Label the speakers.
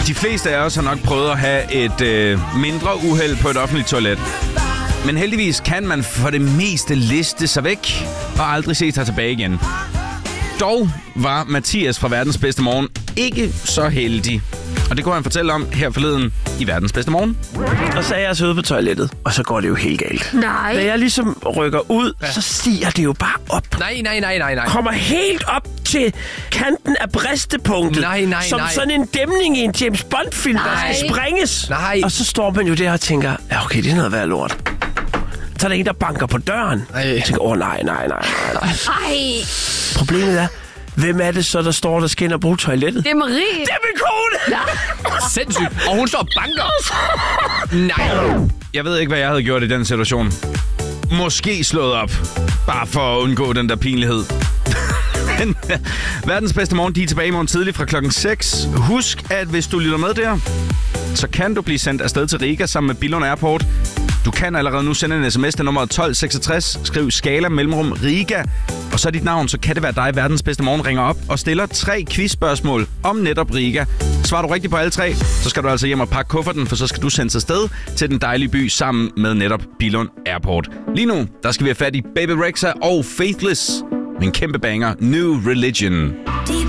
Speaker 1: De fleste af os har nok prøvet at have et mindre uheld på et offentligt toilet. Men heldigvis kan man for det meste liste sig væk og aldrig se sig tilbage igen. Dog var Mathias fra Verdens Bedste Morgen ikke så heldig. Og det kunne han fortælle om her forleden i Verdens Bedste Morgen.
Speaker 2: Og så er jeg så ude på toilettet, og så går det jo helt galt.
Speaker 3: Nej.
Speaker 2: Da jeg ligesom rykker ud, så stiger det jo bare op.
Speaker 4: Nej.
Speaker 2: Kommer helt op til kanten af bristepunktet.
Speaker 4: Nej.
Speaker 2: Som sådan en dæmning i en James Bond-film, der skal sprænges.
Speaker 4: Nej.
Speaker 2: Og så står man jo der og tænker, ja okay, det er noget værd lort. Så er der en, der banker på døren. Jeg tænker, nej.
Speaker 3: Ej.
Speaker 2: Problemet er, hvem er det så, der står der skinner på toilettet?
Speaker 3: Det er Marie.
Speaker 2: Det er min kone!
Speaker 4: Sindssygt. Og hun står og banker. Nej.
Speaker 1: Jeg ved ikke, hvad jeg havde gjort i den situation. Måske slået op. Bare for at undgå den der pinlighed. Men Verdens Bedste Morgen, de er tilbage i morgen tidlig fra klokken 6. Husk, at hvis du lytter med der, så kan du blive sendt afsted til Riga sammen med Billund Airport. Du kan allerede nu sende en sms til nummer 1266. Skriv skala mellemrum Riga. Og så dit navn, så kan det være dig, Verdens Bedste Morgen ringer op og stiller 3 quizspørgsmål om netop Riga. Svarer du rigtigt på alle 3, så skal du altså hjem og pakke kufferten, for så skal du sendes afsted til den dejlige by sammen med netop Billund Airport. Lige nu, der skal vi have fat i Baby Rexha og Faithless. Min kæmpe banger, New Religion.